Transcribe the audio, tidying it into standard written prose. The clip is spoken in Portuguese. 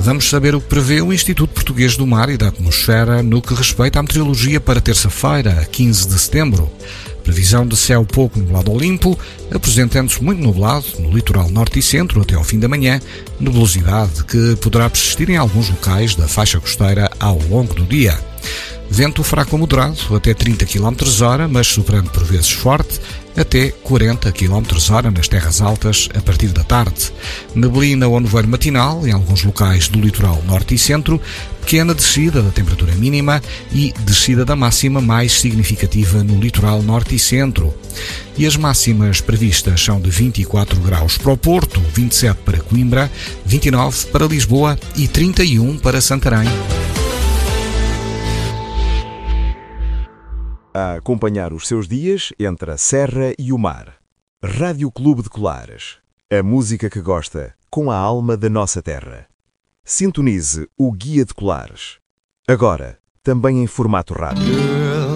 Vamos saber o que prevê o Instituto Português do Mar e da Atmosfera no que respeita à meteorologia para terça-feira, 15 de setembro. Previsão de céu pouco nublado ou limpo, apresentando-se muito nublado no litoral norte e centro até ao fim da manhã, nebulosidade que poderá persistir em alguns locais da faixa costeira ao longo do dia. Vento fraco a moderado, até 30 km/h, mas soprando por vezes forte, até 40 km/h nas terras altas a partir da tarde. Neblina ou nevoeiro matinal em alguns locais do litoral norte e centro, pequena descida da temperatura mínima e descida da máxima mais significativa no litoral norte e centro. E as máximas previstas são de 24 graus para o Porto, 27 para Coimbra, 29 para Lisboa e 31 para Santarém. A acompanhar os seus dias entre a serra e o mar. Rádio Clube de Colares. A música que gosta, com a alma da nossa terra. Sintonize o Guia de Colares. Agora, também em formato rádio.